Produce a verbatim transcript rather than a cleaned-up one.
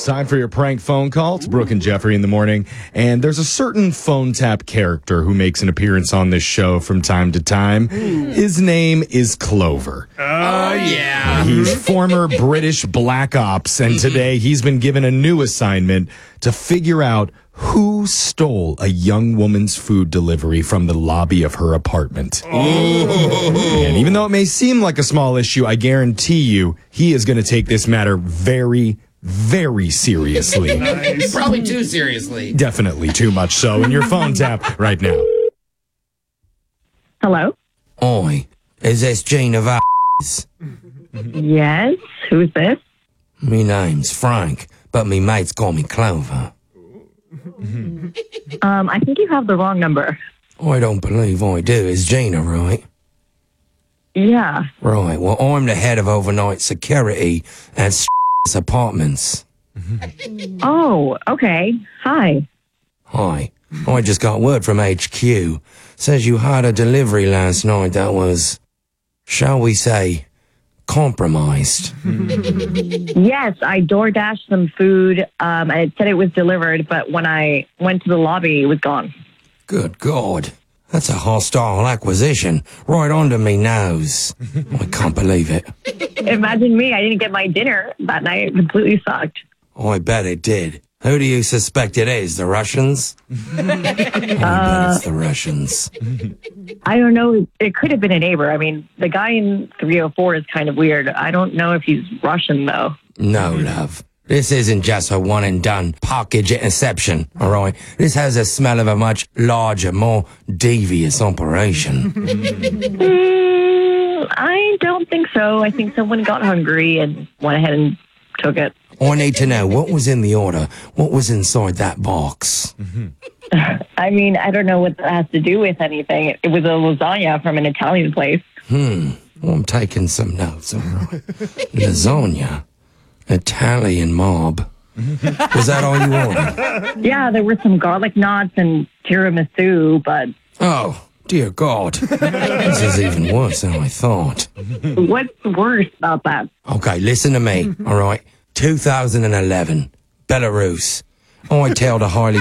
Time for your prank phone call. It's Brooke and Jeffrey in the morning. And there's a certain phone tap character who makes an appearance on this show from time to time. His name is Clover. Oh, yeah. He's former British Black Ops, and today he's been given a new assignment to figure out who stole a young woman's food delivery from the lobby of her apartment. Oh. And even though it may seem like a small issue, I guarantee you he is going to take this matter very, very seriously. Nice. Probably too seriously. Definitely too much so. In your phone tap right now. Hello? Oi, is this Gina Va? Yes? Who's this? Me name's Frank, but me mates call me Clover. Um, I think you have the wrong number. I don't believe I do. Is Gina right? Yeah. Right, well, I'm the head of overnight security at Apartments. Oh, okay. Hi. Hi, I just got word from H Q. Says you had a delivery last night that was, shall we say, compromised. Yes, I door dashed some food. Um, and it said it was delivered, but when I went to the lobby, it was gone. Good God. That's a hostile acquisition right under me nose. I can't believe it. Imagine me. I didn't get my dinner that night. It completely sucked. I bet it did. Who do you suspect it is? The Russians? I bet it's the Russians. I don't know. It could have been a neighbor. I mean, the guy in three oh four is kind of weird. I don't know if he's Russian, though. No, love. This isn't just a one and done package interception, all right? This has a smell of a much larger, more devious operation. mm, I don't think so. I think someone got hungry and went ahead and took it. I need to know what was in the order. What was inside that box? I mean, I don't know what that has to do with anything. It was a lasagna from an Italian place. Hmm. Well, I'm taking some notes, all right. Lasagna. Italian mob. Was that all you ordered? Yeah, there were some garlic knots and tiramisu, but... Oh, dear God. This is even worse than I thought. What's worse about that? Okay, listen to me, all right? two thousand eleven, Belarus. I tailed a highly